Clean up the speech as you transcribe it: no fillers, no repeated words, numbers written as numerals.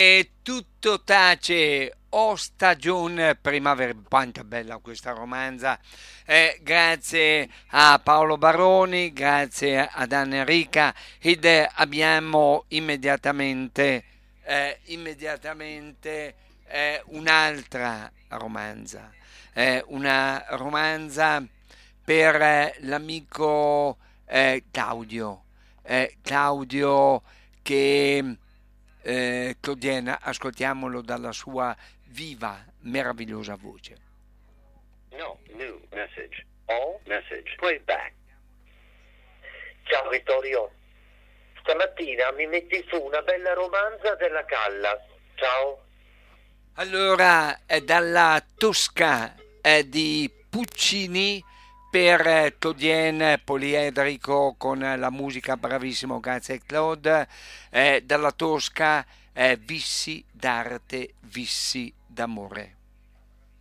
e tutto tace o stagione primavera. Quanto è bella questa romanza! Grazie a Paolo Baroni, grazie ad Anna Enrica ed abbiamo immediatamente un'altra romanza, una romanza per l'amico Claudio, Claudio che Claudiana, ascoltiamolo dalla sua viva, meravigliosa voce. No, new message. All message. Playback. Ciao Vittorio, stamattina mi metti su una bella romanza della Callas. Ciao. Allora, dalla Tosca di Puccini per Claudien poliedrico con la musica bravissimo, grazie Claude, dalla Tosca Vissi d'arte, vissi d'amore.